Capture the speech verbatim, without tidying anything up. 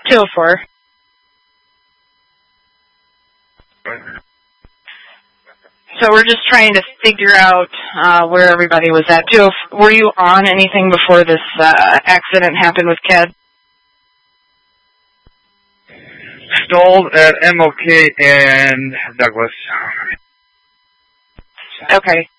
two oh four. So we're just trying to figure out uh, where everybody was at. Two, were you on anything before this uh, accident happened with Ked? Stalled at M O K and Douglas. Okay.